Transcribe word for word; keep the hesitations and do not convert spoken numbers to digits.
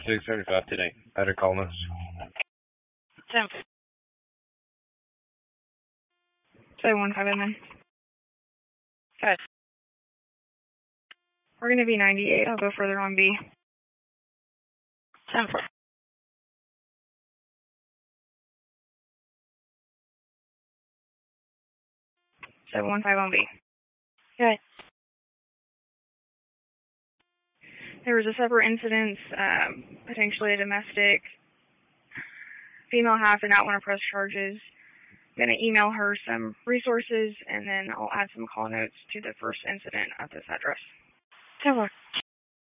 six thirty-five today. Better call us. Ten. Seven one five, Edmund. Good. We're going to be ninety-eight. I'll go further on B. Ten four. Seven one five on B. Good. There was a separate incident, um, potentially a domestic. Female half did not want to press charges. I'm going to email her some resources, and then I'll add some call notes to the first incident at this address. ten four.